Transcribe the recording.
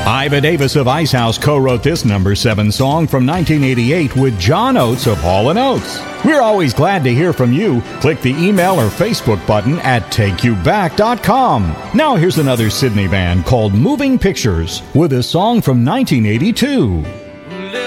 Iva Davis of Icehouse co-wrote this number 7 song from 1988 with John Oates of Hall & Oates. We're always glad to hear from you. Click the email or Facebook button at TakeYouBack.com. Now here's another Sydney band called Moving Pictures with a song from 1982.